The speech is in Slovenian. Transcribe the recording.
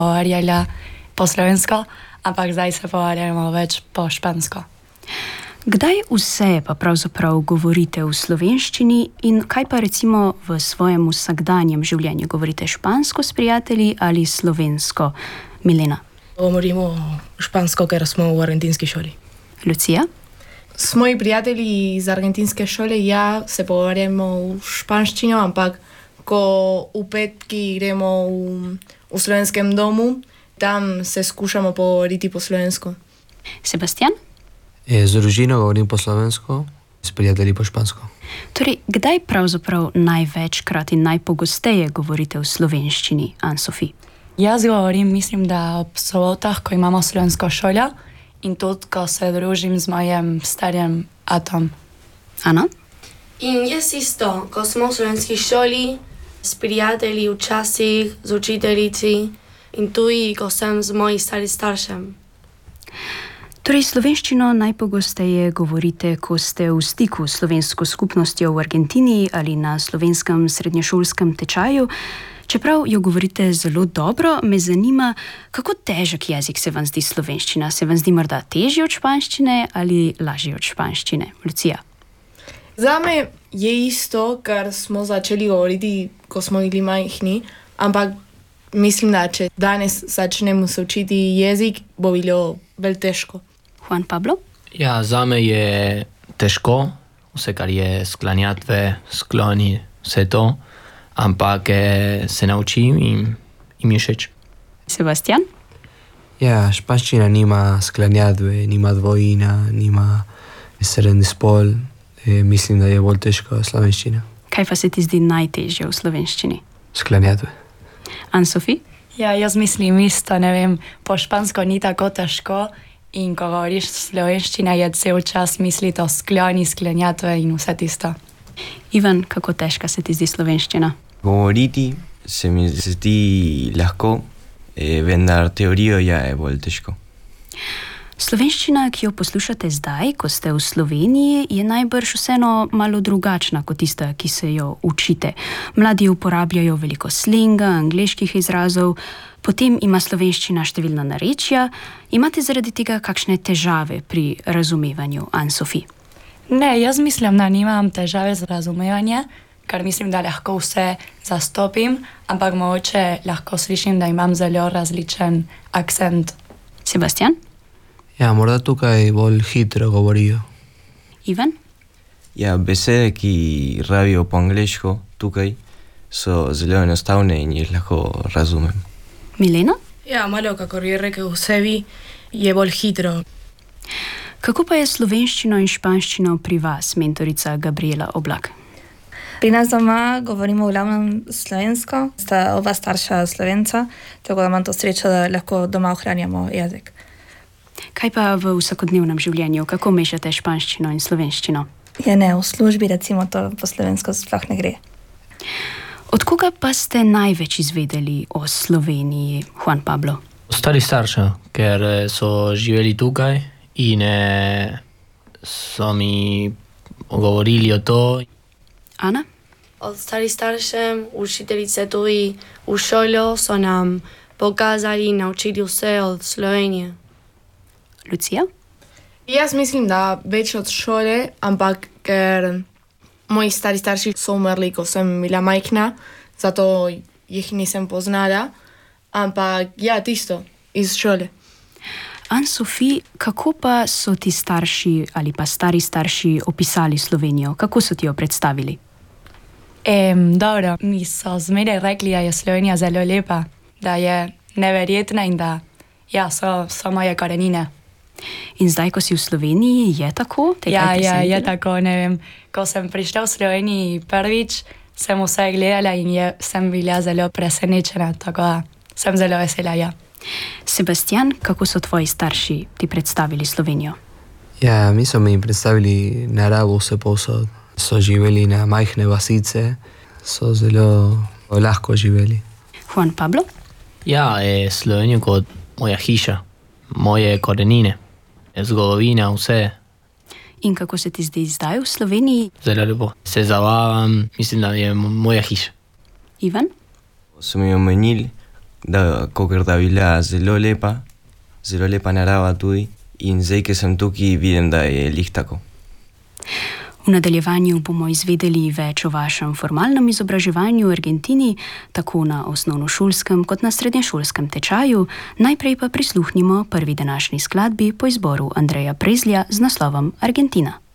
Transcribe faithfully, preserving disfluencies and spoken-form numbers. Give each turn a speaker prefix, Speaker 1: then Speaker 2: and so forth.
Speaker 1: pogovarjali po slovensko, ampak zdaj se pogovarjamo več po špansko.
Speaker 2: Kdaj vse pa pravzaprav govorite v slovenščini in kaj pa recimo v svojem vsakdanjem življenju? Govorite špansko s prijatelji ali slovensko? Milena?
Speaker 3: Govorimo špansko, ker smo v argentinski šoli.
Speaker 2: Lucija?
Speaker 3: S moji prijatelji iz argentinske šole ja se pogovarjamo v španščino, ampak ko v petki gremo v, v slovenskem domu, tam se skušamo pogovoriti po slovensko.
Speaker 2: Sebastian?
Speaker 4: Z družino govorim po slovensko, s prijatelji po špansko.
Speaker 2: Torej, kdaj pravzaprav največkrat in najpogosteje govorite v slovenščini, Ann-Sofi?
Speaker 1: Jaz govorim, mislim, da ob sobotah, ko imamo slovensko šolo in tudi, ko se družim z mojim starjem Atom.
Speaker 2: Ana?
Speaker 5: In jaz isto, ko smo v slovenski šoli, s prijatelji včasih, z učiteljici in tudi, ko sem z mojim starim staršem.
Speaker 2: Torej, slovenščino najpogosteje govorite, ko ste v stiku s slovensko skupnostjo v Argentini ali na slovenskem srednješolskem tečaju. Čeprav jo govorite zelo dobro, me zanima, kako težek jezik se vam zdi slovenščina? Se vam zdi morda težji od španščine ali lažji od španščine? Lucija?
Speaker 3: Zame je isto, kar smo začeli govoriti, ko smo bili majhni, ampak mislim, da če danes začnemo se učiti jezik, bo bilo bolj težko.
Speaker 2: Juan Pablo?
Speaker 6: Ja, zame je težko, vse kar je sklanjatve, skloni, vse to, ampak se naučim in, in mi je všeč.
Speaker 2: Sebastian?
Speaker 4: Ja, španščina nima sklanjatve, nima dvojina, nima srednji spol. E, mislim, da je bolj težko slovenščina.
Speaker 2: Kaj pa se ti zdi najtežje v slovenščini?
Speaker 4: Sklanjatve.
Speaker 2: Ann-Sofi?
Speaker 1: Ja, jaz mislim isto, ne vem, po špansko ni tako težko in ko govoriš slovenščina, je cel čas misliti o skloni, sklanjatve in vse tisto.
Speaker 2: Ivan, kako težka se ti zdi slovenščina?
Speaker 7: Govoriti se mi zdi lahko, vendar teorijo je bolj težko.
Speaker 2: Slovenščina, ki jo poslušate zdaj, ko ste v Sloveniji, je najbrž vseeno malo drugačna kot tista, ki se jo učite. Mladi uporabljajo veliko slenga, angleških izrazov, potem ima slovenščina številna narečja. Imate zaradi tega kakšne težave pri razumevanju, Ann-Sofi?
Speaker 1: Ne, jaz mislim, da nimam težave z razumevanjem, ker mislim, da lahko vse zastopim, ampak mogoče lahko slišim, da imam zelo različen akcent.
Speaker 2: Sebastian?
Speaker 4: Ja, morda tukaj bolj hitro govorijo.
Speaker 2: Ivan?
Speaker 7: Ja, besede, ki rabijo po angleško tukaj, so zelo enostavne in jih lahko razumem.
Speaker 2: Milena?
Speaker 3: Ja, malo, kakor je rekel sebi, je bolj hitro.
Speaker 2: Kako pa je slovenščino in španščino pri vas, mentorica Gabriela Oblak?
Speaker 8: Pri nas doma govorimo v glavnem slovensko, sta oba starša Slovenca, tako da imam to srečo, da lahko doma ohranjamo jezik.
Speaker 2: Kaj pa v vsakodnevnem življenju? Kako mešate španščino in slovenščino?
Speaker 8: Ja, ne, v službi recimo to po slovensko sploh ne gre.
Speaker 2: Od koga pa ste največ izvedeli o Sloveniji, Juan Pablo?
Speaker 6: Stari starši, ker so živeli tukaj in so mi govorili o to.
Speaker 2: Ana?
Speaker 5: Od starih staršem, učiteljice tudi v šolo so nam pokazali in naučili vse od Slovenije.
Speaker 2: Lucija?
Speaker 3: Jaz mislim, da več od šole, ampak ker moji stari starši so umrli, ko sem bila majhna, zato jih nisem poznala, ampak ja, tisto, iz šole.
Speaker 2: Ann-Sofi, kako pa so ti starši ali pa stari starši opisali Slovenijo? Kako so ti jo predstavili?
Speaker 1: Um, dobro, mi so zmeraj rekli, da je Slovenija zelo lepa, da je neverjetna in da ja, so, so moje korenine.
Speaker 2: In zdaj, ko si v Sloveniji, je tako? Te
Speaker 1: Ja,
Speaker 2: kaj
Speaker 1: ja, je
Speaker 2: presenetilo?
Speaker 1: tako, ne vem. Ko sem prišla v Sloveniji prvič, sem vse gledala in je, sem bila zelo presenečena, tako da sem zelo vesela, ja.
Speaker 2: Sebastian, kako so tvoji starši ti predstavili Slovenijo?
Speaker 4: Ja, mi so mi predstavili naravo vse povsod. So živeli na majhne vasice, so zelo lahko živeli.
Speaker 2: Juan Pablo?
Speaker 6: Ja, je Slovenija kot moja hiša, moje korenine, zgodovina, vse.
Speaker 2: In kako se ti zdi zdaj v Sloveniji?
Speaker 6: Zelo lepo. Se zabavam, mislim, da je moja hiša.
Speaker 2: Ivan?
Speaker 7: So mi omenili, da kakor da bila zelo lepa, zelo lepa narava tudi in zdaj, ki sem tukaj, vidim, da je lih tako.
Speaker 2: V nadaljevanju bomo izvedeli več o vašem formalnem izobraževanju v Argentini, tako na osnovnošolskem kot na srednješolskem tečaju. Najprej pa prisluhnimo prvi današnji skladbi po izboru Andreja Prezlja z naslovom Argentina.